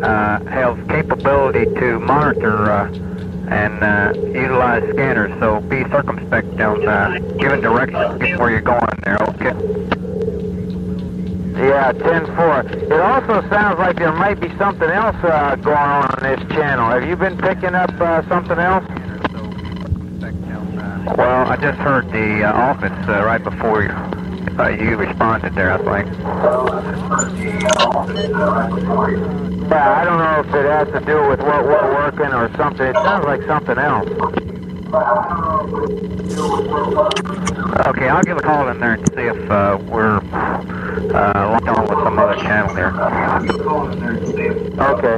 has capability to monitor and utilize scanners, so be circumspect on giving directions before you're going there, okay? Yeah, 10-4. It also sounds like there might be something else going on this channel. Have you been picking up something else? Well, I just heard the office right before you responded there, I think. Yeah, I don't know if it has to do with what we're working or something. It sounds like something else. Okay, I'll give a call in there and see if we're locked on with some other channel here. Okay.